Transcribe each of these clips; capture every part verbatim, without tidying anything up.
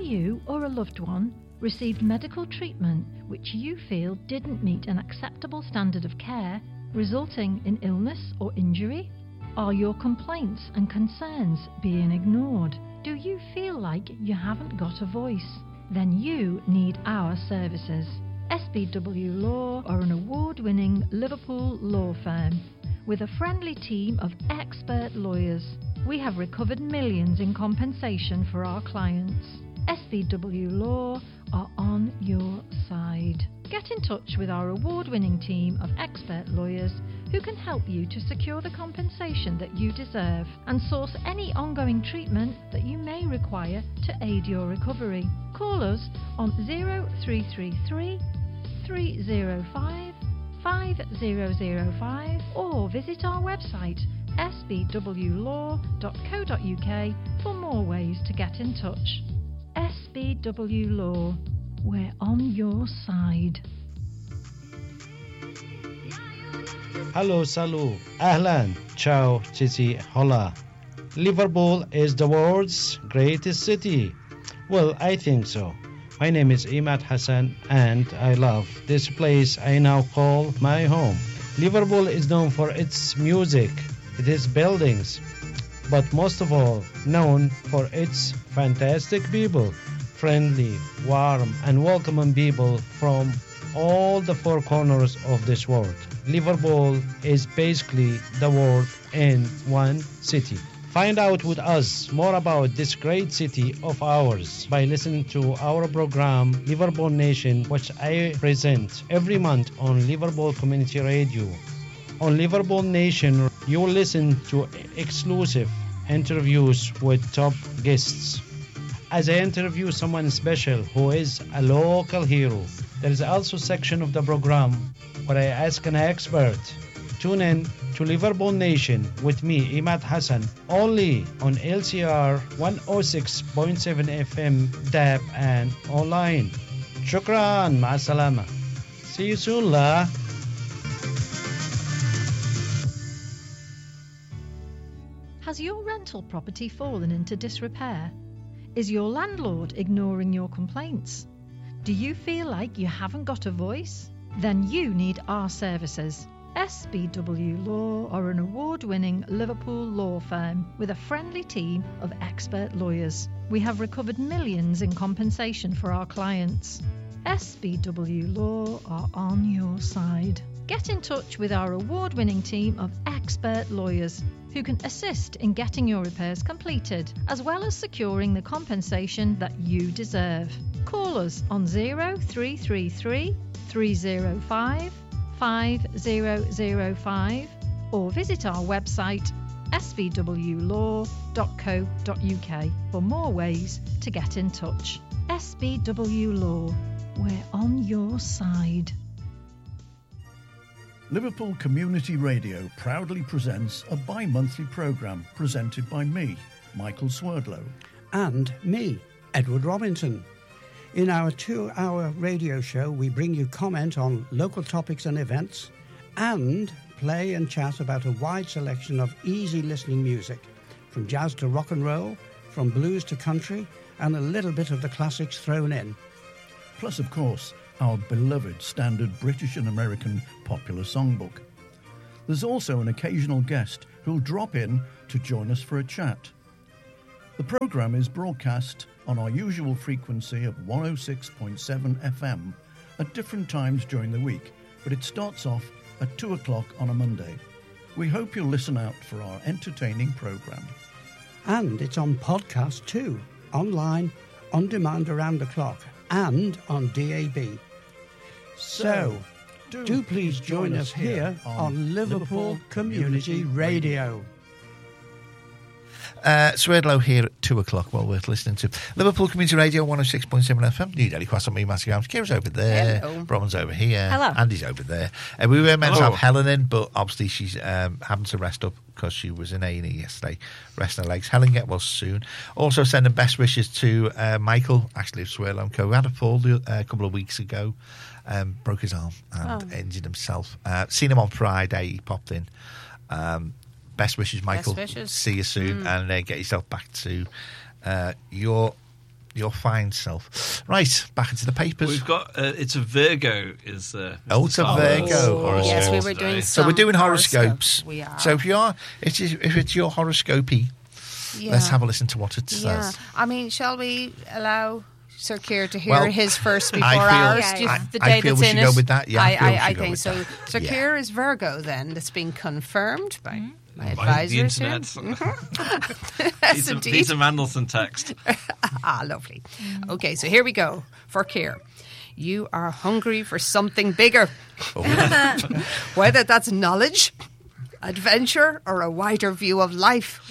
you or a loved one received medical treatment which you feel didn't meet an acceptable standard of care, resulting in illness or injury? Are your complaints and concerns being ignored? Do you feel like you haven't got a voice? Then you need our services. S B W Law are an award-winning Liverpool law firm with a friendly team of expert lawyers. We have recovered millions in compensation for our clients. S B W Law are on your side. Get in touch with our award-winning team of expert lawyers who can help you to secure the compensation that you deserve and source any ongoing treatment that you may require to aid your recovery. Call us on zero three three three, three zero five, five zero zero five or visit our website s b w law dot co dot u k for more ways to get in touch. S B W Law, we're on your side. Hello, salut, ahlan, ciao, chichi, hola. Liverpool is the world's greatest city. Well, I think so. My name is Imad Hassan and I love this place I now call my home. Liverpool is known for its music, its buildings, but most of all known for its fantastic people, friendly, warm and welcoming people from all the four corners of this world. Liverpool is basically the world in one city. Find out with us more about this great city of ours by listening to our program Liverpool Nation, which I present every month on Liverpool Community Radio. On Liverpool Nation, you will listen to exclusive interviews with top guests. As I interview someone special who is a local hero, there is also a section of the program where I ask an expert. Tune in to Liverpool Nation with me, Imad Hassan, only on L C R one oh six point seven F M, D A B and online. Shukran, ma'asalama. See you soon, la. Has your rental property fallen into disrepair? Is your landlord ignoring your complaints? Do you feel like you haven't got a voice? Then you need our services. S B W Law are an award-winning Liverpool law firm with a friendly team of expert lawyers. We have recovered millions in compensation for our clients. S B W Law are on your side. Get in touch with our award-winning team of expert lawyers who can assist in getting your repairs completed, as well as securing the compensation that you deserve. Call us on zero three three three, three zero five, five zero zero five or visit our website s b w law dot co dot u k for more ways to get in touch. S B W Law, we're on your side. Liverpool Community Radio proudly presents a bi-monthly programme presented by me, Michael Swerdlow. And me, Edward Robinson. In our two-hour radio show, we bring you comment on local topics and events and play and chat about a wide selection of easy-listening music, from jazz to rock and roll, from blues to country, and a little bit of the classics thrown in. Plus, of course, our beloved standard British and American popular songbook. There's also an occasional guest who'll drop in to join us for a chat. The programme is broadcast on our usual frequency of one oh six point seven F M at different times during the week, but it starts off at two o'clock on a Monday. We hope you'll listen out for our entertaining programme. And it's on podcast too, online, on demand around the clock, and on D A B. So, do, do please join us here on Liverpool Community Radio. Uh, Swerdlow here at two o'clock, well worth listening to. Liverpool Community Radio one oh six point seven F M. New Delhi Cross on me, Matthew Arms. Kira's over there. Hello. Bronwyn's over here. Hello. Andy's over there. Uh, we were meant Hello. to have Helen in, but obviously she's um, having to rest up because she was in A and E yesterday, resting her legs. Helen, get well soon. Also sending best wishes to uh, Michael, actually of Swerdlow and Co. We had a fall uh, a couple of weeks ago. Um, broke his arm and Oh. injured himself. Uh, seen him on Friday. He popped in. Um, Best wishes, Michael. Best wishes. See you soon, Mm. and uh, get yourself back to uh, your your fine self. Right, back into the papers. We've got uh, it's a Virgo. Is uh, Oh, it's a Virgo. horoscope Yes, we were today. doing So we're some doing horoscopes. We are. So if you are, if it's, if it's your horoscopy, yeah. let's have a listen to what it Yeah. says. I mean, shall we allow Sir Keir to hear Well, his first before I feel- ours? Yeah, Do you- yeah. The I- day I feel that's we in should it? go with that. Yeah, I I, feel we I, I should go think with so. that. Sir Yeah. Keir is Virgo. Then that's been confirmed by my By the advisors. here. internet. Yes, Peter, indeed. Peter Mandelson text. Ah, lovely. Okay, so here we go for Keir. You are hungry for something bigger. Whether that's knowledge, adventure, or a wider view of life.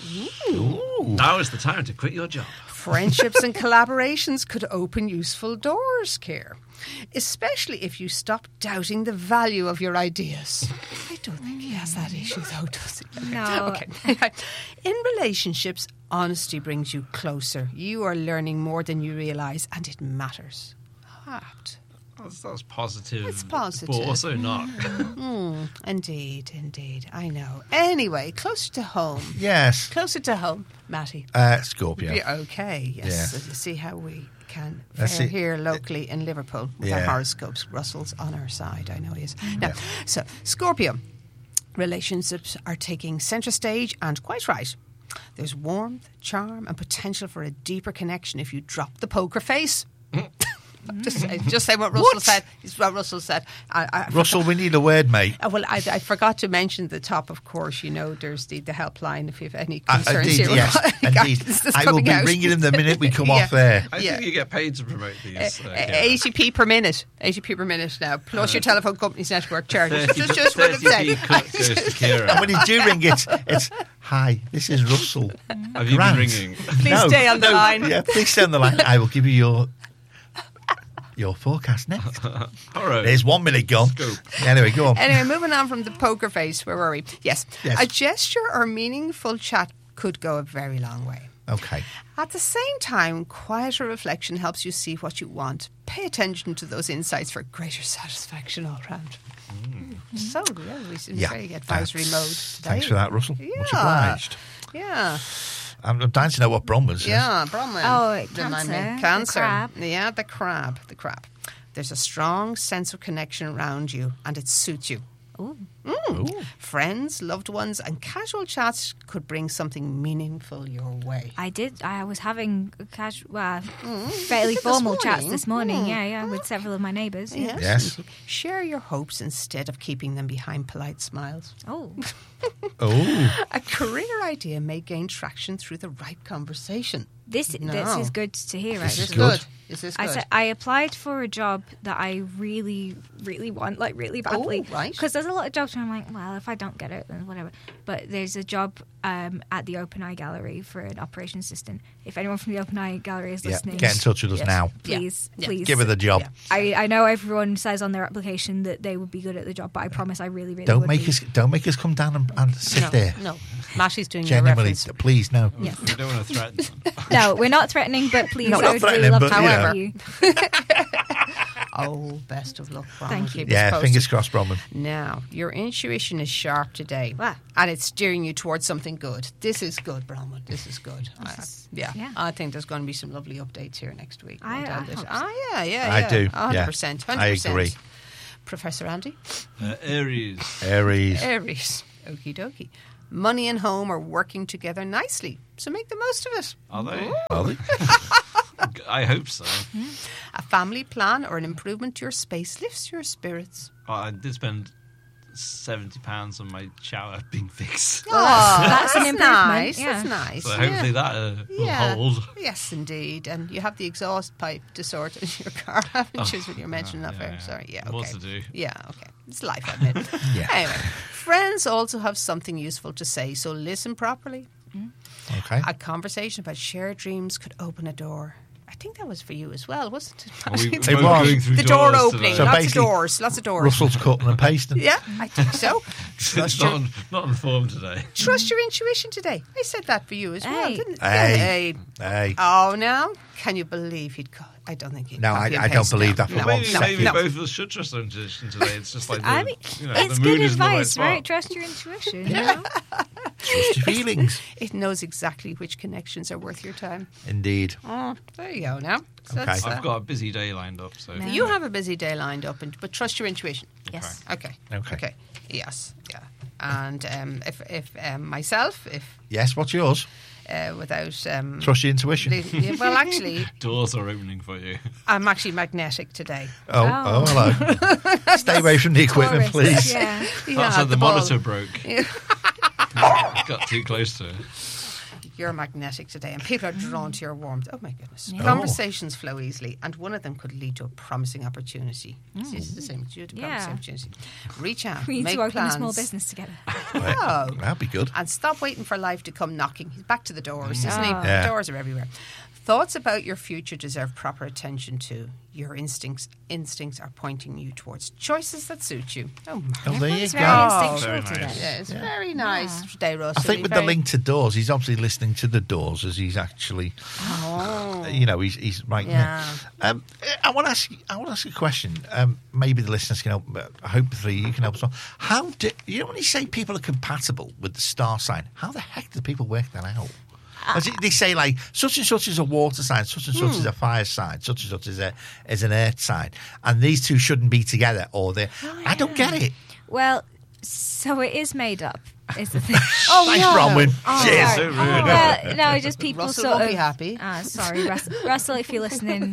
Now is the time to quit your job. Friendships and collaborations could open useful doors, Keir. Especially if you stop doubting the value of your ideas. I don't think he has that issue, though, does he? No. Okay. In relationships, honesty brings you closer. You are learning more than you realise, and it matters. Heart. That's, that's positive. It's positive. But also not. Mm, indeed, indeed. I know. Anyway, closer to home. Yes, Closer to home, Matty. uh, Scorpio. Yeah, okay, yes. Yeah. So you see how we can Let's fare see. here locally in Liverpool with our Yeah. horoscopes. Russell's on our side, I know he is. Now, so, Scorpio. Relationships are taking centre stage, and quite right. There's warmth, charm, and potential for a deeper connection if you drop the poker face. just, say, just say what Russell What? said. It's what Russell said. I, I Russell, we need a word, mate. Uh, well, I, I forgot to mention at the top, of course, you know, there's the, the helpline if you have any Uh, concerns. indeed, here. yes, indeed. This is I will coming be out. ringing him the minute we come Yeah. off there. I Yeah. think you get paid to promote these. Uh, Uh, Kira. eighty p per minute. eighty p per minute now, plus your telephone company's network charges. thirty Just, just what it thirty p said. cut goes to Kira. And when you do ring it, it's, hi, this is Russell. Have you Grant. been ringing? Please stay on the no, line. Yeah, please stay on the line. I will give you your your forecast next. All right. There's one minute gone. Scoop. Anyway, go on. Anyway, moving on from the poker face, where were we? Yes. Yes. A gesture or meaningful chat could go a very long way. Okay. At the same time, quieter reflection helps you see what you want. Pay attention to those insights for greater satisfaction all round. So, yeah, we're in Yeah. very advisory That's- mode today. Thanks for that, Russell. Much Yeah. obliged. Yeah. I'm, I'm dying to know what Bronwyn says. Yeah, Bronwyn. Oh, Remind me. cancer, the Cancer. crab. Yeah, the crab. The crab. There's a strong sense of connection around you, and it suits you. Ooh. Mm. Friends, loved ones, and casual chats could bring something meaningful your way. I did. I was having casual, well, Mm. fairly This formal morning? chats this morning. Mm. Yeah, yeah, with several of my neighbours. Yeah. Yes. Yes. Share your hopes instead of keeping them behind polite smiles. Oh, Oh. A career idea may gain traction through the right conversation. this No. this is good to hear. This Is is this actually. good. good? Is this I good? said I applied for a job that I really, really want, like really badly. Oh, right. Because there's a lot of jobs where I'm like, well, if I don't get it, then whatever. But there's a job um, at the Open Eye Gallery for an operations assistant. If anyone from the Open Eye Gallery is Yeah. listening, Get in touch with us Yes. now. please, Yeah. please, Give her the job. Yeah. I, I know everyone says on their application that they would be good at the job, but I promise I really, really Don't would make be. us don't make us come down and, and sit no, there. no. Matty's doing your Genuinely, reference. please no. Yes. We don't want to threaten them. No, we're not threatening, but please, No, I not would threatening, really love but, to you work know. with you. Oh, best of luck, Bronwyn. Thank you. Keep us Yeah, posted. fingers crossed, Bronwyn. Now, your intuition is sharp today. Wow. And it's steering you towards something good. This is good, Bronwyn. This is good. I- is- yeah. yeah. I think there's going to be some lovely updates here next week. I- No doubt I there's- hope so. Ah, yeah, yeah, I yeah. do, one hundred yeah. percent. I one hundred percent. agree. Professor Andy? Uh, Aries. Aries. Aries. Okie dokie. Money and home are working together nicely, so make the most of it. Are they? Are they? I hope so. A family plan or an improvement to your space lifts your spirits. Oh, I did spend seventy pounds on my shower being fixed. Oh, that's an improvement, nice. yeah. That's nice. So hopefully yeah. that uh, will Yeah. hold. Yes, indeed. And you have the exhaust pipe to sort in your car, haven't you? Oh, when you're mentioning yeah, that yeah, fair. yeah. Sorry. Yeah, More okay. to do. Yeah, okay. It's life, I admit. Yeah. Anyway, friends also have something useful to say, so listen properly. Okay. A conversation about shared dreams could open a door. I think that was for you as well, wasn't it? Are we It both was. going through the door doors opening. today? So lots of basically, doors. Lots of doors. Russell's cutting and pasting. Yeah, I think so. It's Trust not, your, on, not on form today. trust your intuition today. I said that for you as well, Hey. didn't Hey. Hey. Hey. Oh, now, can you believe he'd got I don't think you No, copy I- and I don't paste believe now. that for No, one Maybe, no, maybe no. both of us should trust our intuition today. It's just like the, I mean, you know, it's the mood good is in the right advice, spot. right? Trust your intuition. You know? Trust your feelings. It knows exactly which connections are worth your time. Indeed. Oh, there you go now. So Okay. that's, uh, I've got a busy day lined up, so Yeah. You have a busy day lined up, and, but trust your intuition. Yes. Okay. Okay. Okay. Yes. Yeah. And um, if if um, myself, if Yes, what's yours? uh, without um, Trust your intuition. the- yeah, well, actually, doors are opening for you. I'm actually magnetic today. Oh, Oh. oh, hello. Stay away from the equipment, Taurus, please. Yeah. Yeah, so the, the ball. monitor broke. Got too close to it. You're magnetic today, and people are drawn to your warmth. Oh my goodness! Yeah. Conversations flow easily, and one of them could lead to a promising opportunity. See, It's the same. Due to Yeah. promising opportunity. Reach out, We need make to open plans. a small business together. Oh. That'd be good. And stop waiting for life to come knocking. He's back to the doors, isn't he? Oh. Yeah. The doors are everywhere. Thoughts about your future deserve proper attention too. Your instincts instincts are pointing you towards choices that suit you. Oh my. Oh, there you Everyone's go. very Oh, instinctual very nice. today. Yeah, it's very nice today, Russell. I think with the Very- link to Doors, he's obviously listening to the Doors as he's actually, Oh. you know, he's he's writing Yeah. it. Um, I want to ask you, I want to ask you a question. Um, maybe the listeners can help. But hopefully, you can help us. Out. How do you know when you say people are compatible with the star sign? How the heck do people work that out? As it- They say like such and such is a water sign, such and such is a fire sign, such and such is a is an earth sign, and these two shouldn't be together, or they. I don't get it. Well, so it is made up, is the thing. Oh, Thanks, no. Bronwyn. Oh, Cheers. sorry. So rude. Well, no, just people Russell sort won't of. be happy. Ah, sorry, Russell. Russell, if you're listening,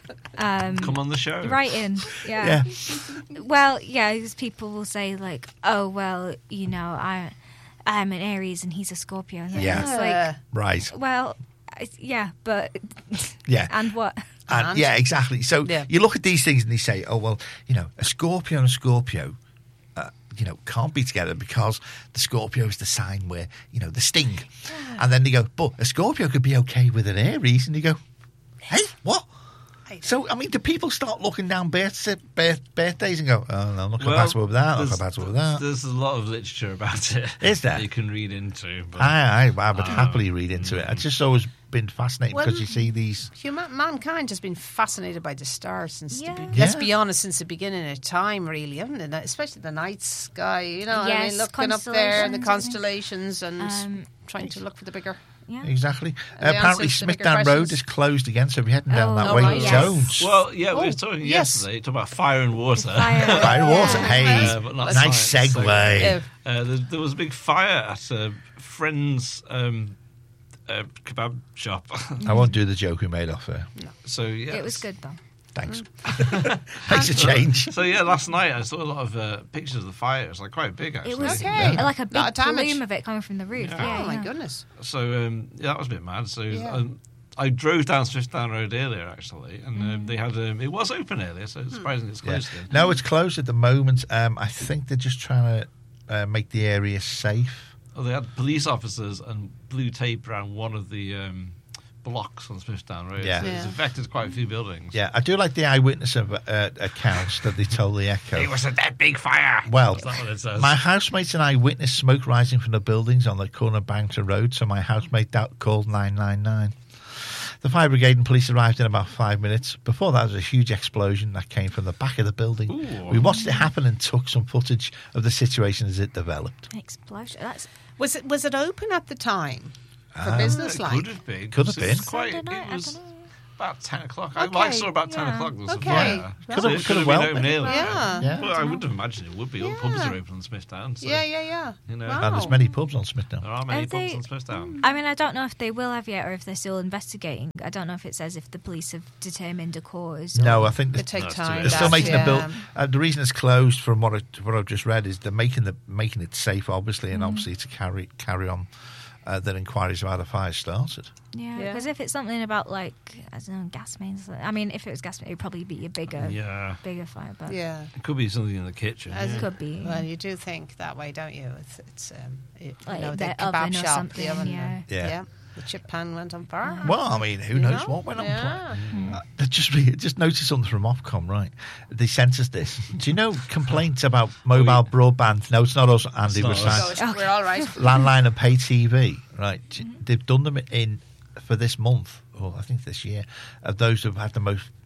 um, Come on the show. write in. Yeah. Yeah. Well, yeah, because people will say like, "Oh, well, you know, I, I'm an Aries and he's a Scorpio." And Yeah. it's Uh, like, Right. well, it's, yeah, but Yeah. and what? And, And- yeah, exactly. So Yeah. you look at these things and they say, oh, well, you know, a Scorpio and a Scorpio, uh, you know, can't be together because the Scorpio is the sign where, you know, the sting. And then they go, but a Scorpio could be okay with an Aries. And you go, hey, what? So, I mean, do people start looking down birth, birth, birthdays and go, oh, no, I'm not compatible with that, I'm not there's- compatible with that? There's a lot of literature about it. Is there? that you can read into. But I, I, I would happily read into it. It's just always been fascinating Well, because you see these. Human, mankind has been fascinated by the stars since, Yeah. the, be- let's Yeah. be honest, since the beginning of time, really, haven't it? Especially the night sky, you know, I mean, Yes, looking up there and the constellations, constellations and Um, trying to look for the bigger. Yeah. Exactly. And the Apparently, answers to the bigger Smithdown Road questions. is closed again, so if you're heading down Oh, that oh, way, right, yes. don't. well, yeah, we Oh, were talking yes. yesterday. Talking about fire and water. Fire. Fire and water. Yeah. Hey, Uh, but not nice science, so- segue. Yeah. Uh, there, there was a big fire at a friend's um, uh, kebab shop. I won't do the joke we made off there. so yeah, It was good though. Thanks. Mm. Makes a change. So yeah, last night I saw a lot of uh, pictures of the fire. It was like quite big actually. It was Okay. like a Lot big of damage. plume of it coming from the roof. Yeah. Yeah, Oh, my yeah. goodness. So um, yeah, that was a bit mad. So Yeah. um, I drove down Smithdown Road earlier actually, and Mm. um, they had um, it was open earlier, so it's surprising it's Yeah. closed. then. No, it's closed at the moment. Um, I think they're just trying to uh, make the area safe. Oh, they had police officers and blue tape around one of the um, blocks on Smithdown Road. Yeah. So it's Yeah. affected quite a few buildings. Yeah, I do like the eyewitness of, uh, accounts that they told the Echo. It was a that big fire. Well, Is that what it says? my housemates and I witnessed smoke rising from the buildings on the corner of Bangor Road, so my housemate doubt called nine nine nine. The fire brigade and police arrived in about five minutes. Before that, there was a huge explosion that came from the back of the building. Ooh. We watched it happen and took some footage of the situation as it developed. Explosion. That's Was it was it open at the time for Ah. business It like? could have been. Could have 'cause it's been. Quite, Sunday night, it I was dunno. about ten o'clock. I, Okay, I saw about ten yeah. o'clock. There was Okay. a fire. Could So have- it could have been well open been. earlier. Yeah. Yeah. Well, I would have imagined it would be. All Yeah. pubs are open on Smithdown. So, Yeah, yeah, yeah. You know, Wow. And there's many pubs on Smithdown. There are many Have pubs they- on Smithdown. I mean, I don't know if they will have yet or if they're still investigating. I don't know if it says if the police have determined a cause. Or... No, I think Could they're, take No, it's too time. early. they're still that, making yeah. the build. Uh, the reason it's closed, from what, I, what I've just read, is they're making the making it safe, obviously, and obviously to carry carry on uh, their inquiries about how the fire started. Yeah, Yeah. because if it's something about like I don't know gas mains. I mean, if it was gas mains, it'd probably be a bigger, Yeah. bigger fire. But Yeah. It could be something in the kitchen. As yeah. it could be. Well, you do think that way, don't you? It's, it's um, it, Like you know, the their kebab oven or shop, something, the oven, yeah. uh, Yeah. The chip pan went on fire. Well, I mean, who You knows know? what went on? Yeah. Uh, I just just noticed something from Ofcom, right? They sent us this. Do you know complaints about mobile broadband? No, it's not us, Andy. not We're us. saying So it's- we're all right. landline and pay T V, right? They've done them in for this month, or I think this year, of those who've had the most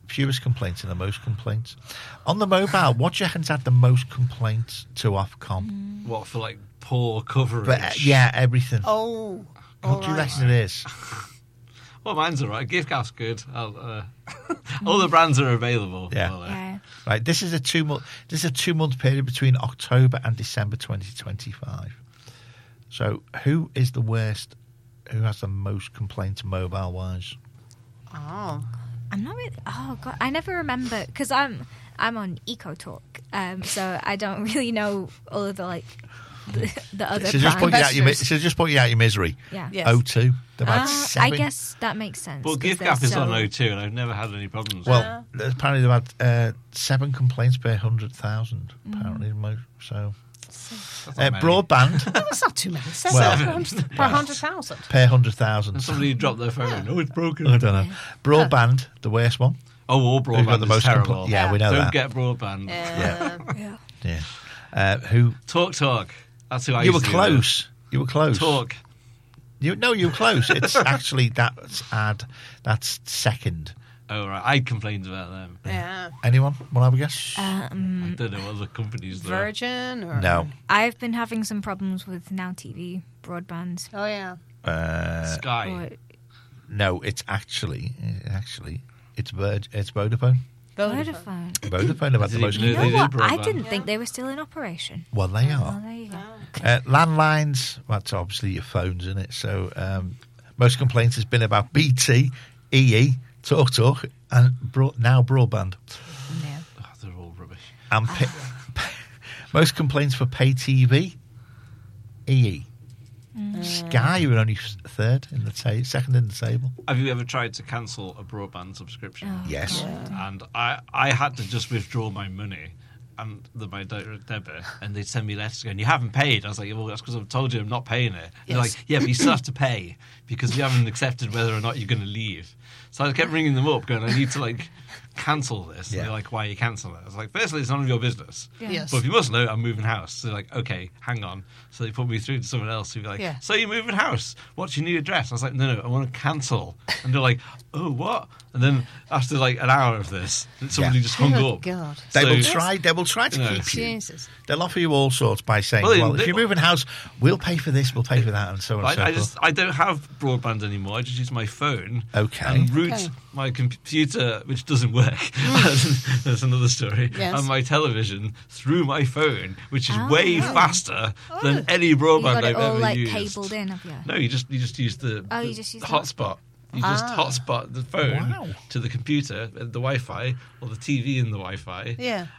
fewest complaints and the most complaints. On the mobile, what do you reckon's had the most complaints to Ofcom? What, for like poor coverage? But, uh, yeah, everything. Oh, what all do you right. reckon it is? Well, mine's all right. GiftGaff's good. I'll, uh, all the brands are available. Yeah. Well, uh, Yeah. Right, this is a two month. This is a two month period between October and December twenty twenty five. So, who is the worst? Who has the most complaints mobile wise? Oh. I'm not really. Oh god, I never remember because I'm I'm on EcoTalk, um, so I don't really know all of the like the, the other. So just brands. point out your mi- Investors. so just point out your misery. Yeah. Yes. O two. They've had Uh, seven. I guess that makes sense. Well, 'cause GiftGaff they're is on so- O two, and I've never had any problems. Well, apparently they've had uh, seven complaints per hundred thousand. Apparently, mo- so That's uh, not many. broadband That's not too many. Seven Well- per hundred- per hundred thousand. per hundred thousand. Somebody dropped their phone. Oh, it's broken. I don't know. Broadband, the worst one. Oh, all Who's got broadband the is most terrible. compl- yeah, we know Don't that. get broadband. Yeah. Yeah. Yeah. Uh, who? Talk Talk. That's who I You were used to close. You were close. do. Talk. You no, you were close. It's actually that's ad. That's second. Oh, right. I complained about them. Yeah. Anyone want to have a guess? Um, I don't know what other companies there. Virgin or no. I've been having some problems with Now T V broadband. Oh yeah. Uh, Sky. Or, no, it's actually actually it's Virg- it's Vodafone. Vodafone. Vodafone have had the Did most. you You know know they what? did I broadband? didn't think they were still in operation. Well, they Oh, are. there you go. Uh, landlines. That's obviously your phones, isn't it? So um, most complaints has been about B T, E E, Talk Talk, and bro- now broadband. Yeah. Oh, they're all rubbish. And pa- most complaints for pay T V, E E. Sky, you were only third in the ta- second in the table. Have you ever tried to cancel a broadband subscription? Oh, Yes. God. And I, I had to just withdraw my money and the, my direct debit, and they'd send me letters going, "You haven't paid." I was like, "Well, that's because I've told you I'm not paying it." They're Yes. like, "Yeah, but you still have to pay because you haven't accepted whether or not you're going to leave." So I kept ringing them up, going, "I need to like cancel this." Yeah. And they're like, "Why are you cancelling it?" I was like, "Firstly, it's none of your business." Yeah. Yes. But if you must know, I'm moving house. So they're like, "Okay, hang on." So they put me through to someone else who'd be like, Yeah. "So you're moving house? What's your new address?" I was like, "No, no, I want to cancel." And they're like, "Oh, what?" And then after like an hour of this, somebody Yeah. just hung Good up. God. They So- will try. They will try to No. keep you. Jesus. They'll offer you all sorts by saying, Well, "Well, they- if you're moving house, we'll pay for this, we'll pay for that, and so on and so I, I forth." just I don't have broadband anymore. I just use my phone. Okay. And route Okay. my computer, which doesn't work. That's another story. Yes. And my television through my phone, which is Oh, way wow. faster than any You broadband got it I've all ever like used. cabled in, have you? No, you just you just use the, Oh, the you just use the- hotspot. You just Ah. hotspot the phone Wow. to the computer, uh, the Wi-Fi, or the T V in the Wi-Fi. Yeah.